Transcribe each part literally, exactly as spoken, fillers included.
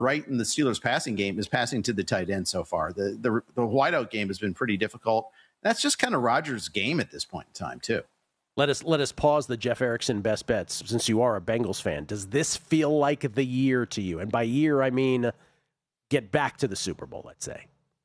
right in the Steelers passing game is passing to the tight end so far. The the, the wideout game has been pretty difficult. That's just kind of Rodgers' game at this point in time, too. Let us let us pause the Jeff Erickson best bets, since you are a Bengals fan. Does this feel like the year to you? And by year, I mean get back to the Super Bowl, let's say.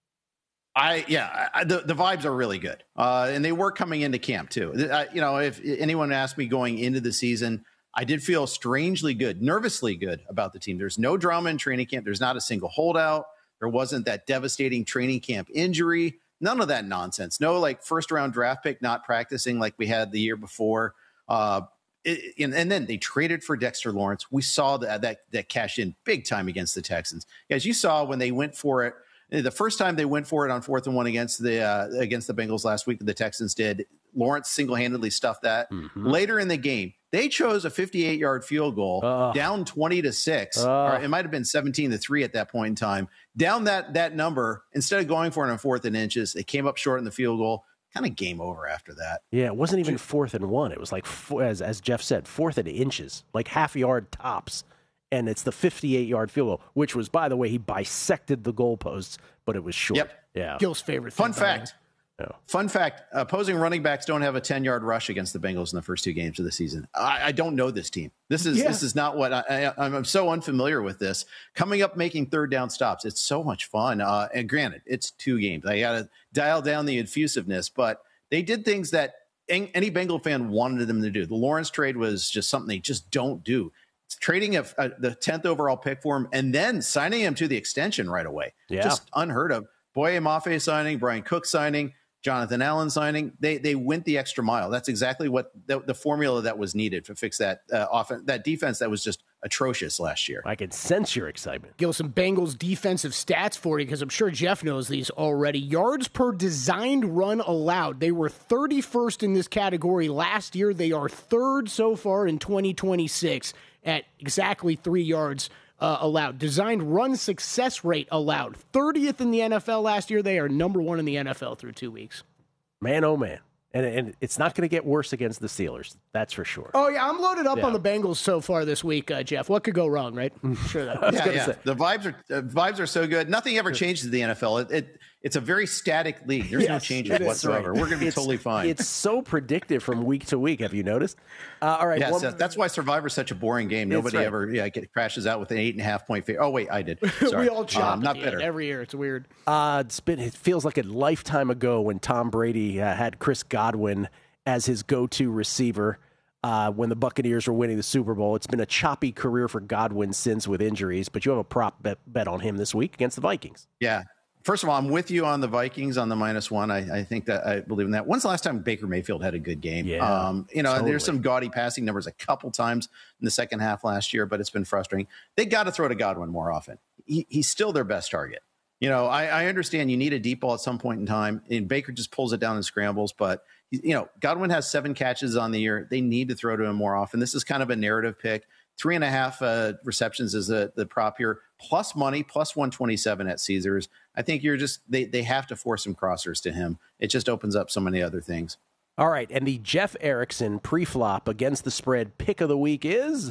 I yeah, I, the the vibes are really good, uh, and they were coming into camp too. I, you know, if anyone asked me going into the season, I did feel strangely good, nervously good about the team. There's no drama in training camp. There's not a single holdout. There wasn't that devastating training camp injury. None of that nonsense. No, like first round draft pick not practicing like we had the year before. Uh, it, and, and then they traded for Dexter Lawrence. We saw that that that cash in big time against the Texans. As you saw when they went for it, the first time they went for it on fourth and one against the uh, against the Bengals last week, the Texans did. Lawrence single-handedly stuffed that. Mm-hmm. Later in the game, they chose a fifty-eight yard field goal, uh, down twenty to six. Uh, or it might have been seventeen to three at that point in time. Down that that number, instead of going for it on fourth and inches, they came up short in the field goal. Kind of game over after that. Yeah, it wasn't even fourth and one. It was like, as as Jeff said, fourth and inches, like half yard tops. And it's the fifty-eight yard field goal, which was, by the way, he bisected the goalposts, but it was short. Yep. Yeah. Gil's favorite thing. Fun fact. No. Fun fact, opposing running backs don't have a ten yard rush against the Bengals in the first two games of the season. I, I don't know this team. This is yeah. this is not what I, I, I'm so unfamiliar with this. Coming up, making third down stops. It's so much fun. Uh, and granted, it's two games. I got to dial down the effusiveness, but they did things that any Bengal fan wanted them to do. The Lawrence trade was just something they just don't do. It's trading a, a, the tenth overall pick for him and then signing him to the extension right away. Yeah. Just unheard of. Boye Mafe signing, Brian Cook signing, Jonathan Allen signing. They they went the extra mile. That's exactly what the, the formula that was needed to fix that uh, offense, that defense that was just atrocious last year. I can sense your excitement. Gil, some Bengals defensive stats for you, because I'm sure Jeff knows these already. Yards per designed run allowed. They were thirty-first in this category last year. They are third so far in twenty twenty-six at exactly three yards uh, allowed. Designed run success rate allowed. thirtieth in the N F L last year. They are number one in the N F L through two weeks. Man, oh, man. And, and it's not going to get worse against the Steelers. That's for sure. Oh, yeah. I'm loaded up yeah. on the Bengals so far this week, uh, Jeff. What could go wrong, right? I'm sure that. yeah, yeah. The vibes are uh, vibes are so good. Nothing ever changes in the N F L. It, it It's a very static league. There's yes, no changes whatsoever. Right. We're going to be totally fine. It's so predictive from week to week. Have you noticed? Uh, all right. Yes, one, that's why Survivor's such a boring game. Nobody right. ever yeah, get, crashes out with an eight and a half point favorite. Oh, wait, I did. Sorry. we all chop um, not better. every year. It's weird. Uh, it's been, it feels like a lifetime ago when Tom Brady uh, had Chris Godwin as his go-to receiver uh, when the Buccaneers were winning the Super Bowl. It's been a choppy career for Godwin since with injuries, but you have a prop bet, bet on him this week against the Vikings. Yeah. First of all, I'm with you on the Vikings on the minus one. I, I think that I believe in that. When's the last time Baker Mayfield had a good game? Yeah, um, you know, totally. There's some gaudy passing numbers a couple times in the second half last year, but it's been frustrating. They got to throw to Godwin more often. He, he's still their best target. You know, I, I understand you need a deep ball at some point in time, and Baker just pulls it down and scrambles, but you know, Godwin has seven catches on the year. They need to throw to him more often. This is kind of a narrative pick. Three and a half uh, receptions is the, the prop here, plus money, plus one twenty-seven at Caesars. I think you're just, they, they have to force some crossers to him. It just opens up so many other things. All right. And the Jeff Erickson pre-flop against the spread pick of the week is?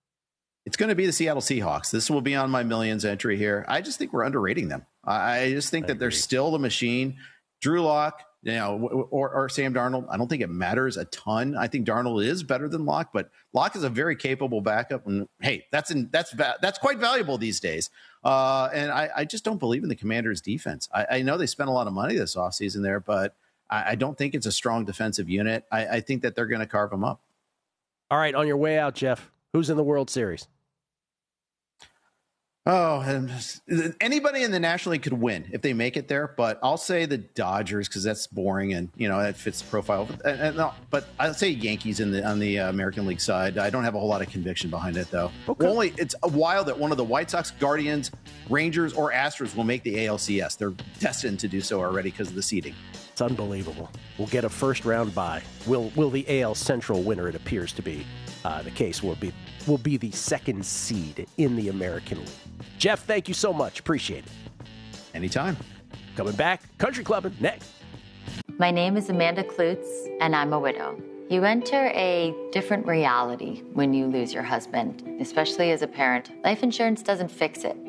It's going to be the Seattle Seahawks. This will be on my millions entry here. I just think we're underrating them. I just think I that agree. they're still the machine. Drew Lock, you know, or, or Sam Darnold. I don't think it matters a ton. I think Darnold is better than Lock, but Lock is a very capable backup. And hey, that's in, that's that's quite valuable these days. Uh, and I, I just don't believe in the Commanders' defense. I, I know they spent a lot of money this offseason there, but I, I don't think it's a strong defensive unit. I, I think that they're going to carve them up. All right, on your way out, Jeff, who's in the World Series? Oh, and anybody in the National League could win if they make it there, but I'll say the Dodgers because that's boring and you know that fits the profile. But, and, and, but I'll say Yankees in the on the American League side. I don't have a whole lot of conviction behind it though. Okay. Well, only it's wild that one of the White Sox, Guardians, Rangers, or Astros will make the A L C S. They're destined to do so already because of the seeding. It's unbelievable. We'll get a first round bye. Will will the A L Central winner? It appears to be uh, the case. Will be will be the second seed in the American League. Jeff, thank you so much. Appreciate it. Anytime. Coming back, Country Clubbing next. My name is Amanda Klutz, and I'm a widow. You enter a different reality when you lose your husband, especially as a parent. Life insurance doesn't fix it.